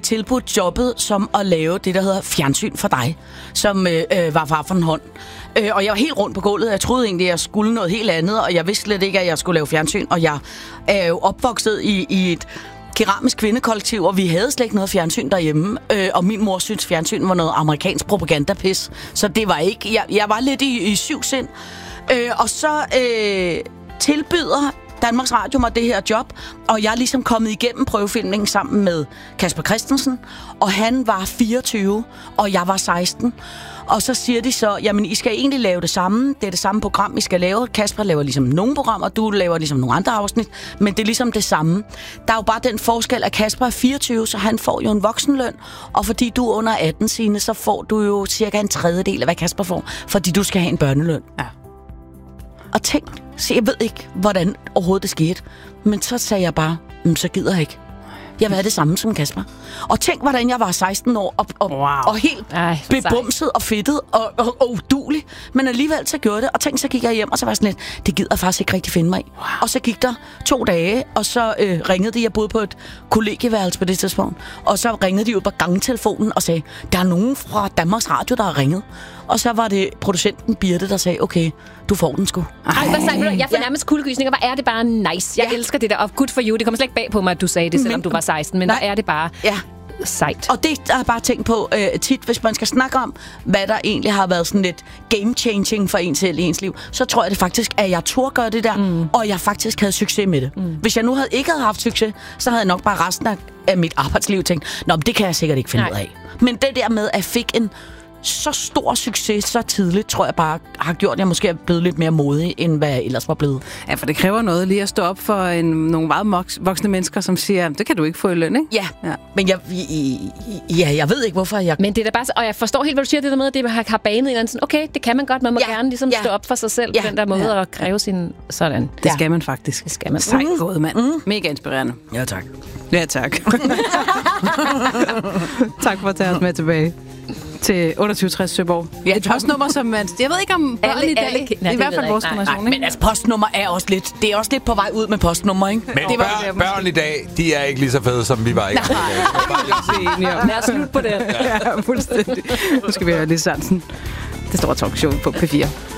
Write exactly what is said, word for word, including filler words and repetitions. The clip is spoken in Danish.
tilbudt jobbet som at lave det, der hedder Fjernsyn for dig, som øh, var far for en hånd. Øh, og jeg var helt rundt på gulvet. Jeg troede egentlig, at jeg skulle noget helt andet, og jeg vidste slet ikke, at jeg skulle lave fjernsyn. Og jeg er jo opvokset i, i et keramisk kvindekollektiv, og vi havde slet ikke noget fjernsyn derhjemme. Øh, og min mor synes, fjernsyn var noget amerikansk propagandapis. Så det var ikke... Jeg, jeg var lidt i, i syv sind. Øh, og så øh, tilbyder Danmarks Radio mig det her job, og jeg er ligesom kommet igennem prøvefilmningen sammen med Kasper Christensen, og han var fireogtyve, og jeg var seksten. Og så siger de så, jamen I skal egentlig lave det samme, det er det samme program, I skal lave. Kasper laver ligesom nogle programmer, du laver ligesom nogle andre afsnit, men det er ligesom det samme. Der er jo bare den forskel, at Kasper er fireogtyve, så han får jo en voksenløn, og fordi du er under atten, Signe, så får du jo cirka en tredjedel af, hvad Kasper får, fordi du skal have en børneløn. Ja. Og tænk, så jeg ved ikke, hvordan overhovedet det skete. Men så sagde jeg bare, så gider jeg ikke. Jeg vil have det samme som Kasper. Og tænk, hvordan jeg var seksten år, og, og, wow. og helt Ej, bebumset og fedtet og, og, og udulig. Men alligevel så gjorde det. Og tænk, så gik jeg hjem, og så var jeg sådan lidt, det gider jeg faktisk ikke rigtig finde mig i. Wow. Og så gik der to dage, og så øh, ringede de. Jeg boede på et kollegieværelse på det tidspunkt. Og så ringede de ud på gangetelefonen og sagde, der er nogen fra Danmarks Radio, der har ringet. Og så var det producenten Birte, der sagde, okay, du får den sgu. Ej, hvad sagde du? Jeg får nærmest kuldegysninger. Hvor er det bare nice. Jeg ja. elsker det der. Og good for you. Det kommer slet ikke bag på mig, at du sagde det, selvom men, du var seksten. Men nej. Der er det bare ja. sejt. Og det har jeg bare tænkt på øh, tit, hvis man skal snakke om, hvad der egentlig har været sådan lidt game-changing for en selv i ens liv, så tror jeg det faktisk, at jeg turde gøre det der, mm. og jeg faktisk havde succes med det. Mm. Hvis jeg nu havde ikke havde haft succes, så havde jeg nok bare resten af, af mit arbejdsliv tænkt, nå, men det kan jeg sikkert ikke finde Nej. ud af. Men det der med, at jeg fik en så stor succes så tidligt, tror jeg bare har gjort, at jeg måske er blevet lidt mere modig, end hvad jeg ellers var blevet. Ja, for det kræver noget lige at stå op for en, nogle meget voksne mennesker, som siger, det kan du ikke få i løn, ikke? Ja, ja. men jeg, ja, jeg ved ikke, hvorfor jeg... Men det er da bare... Og jeg forstår helt, hvad du siger, det der med, at det har banet en eller anden sådan, okay, det kan man godt, man må ja. gerne ligesom ja. stå op for sig selv ja. på den der måde ja. og kræve sin... Sådan. Det skal man faktisk. Det skal man. Sejt mm. gået, mand. Mm. Mega inspirerende. Ja, tak. Ja, tak. Tak for at tage os med tilbage til otteogtyve tres Søborg. Ja, et postnummer, som man... Jeg ved ikke om børn alle, i dag... Alle, nej, i hvert fald vores generation, ikke? Men altså, postnummer er også lidt... Det er også lidt på vej ud med postnummer, ikke? Men det var, børn, børn i dag, de er ikke lige så fede, som vi var i. Lad os slutte på det. Ja, fuldstændig. Nu skal vi høre lidt Sørensen. Det store talkshow på P fire.